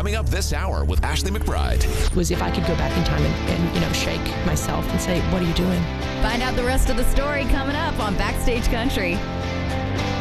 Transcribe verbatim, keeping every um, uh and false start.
coming up this hour with Ashley McBride. Was if I could go back in time and, and, you know, shake myself and say, what are you doing? Find out the rest of the story coming up on Backstage Country.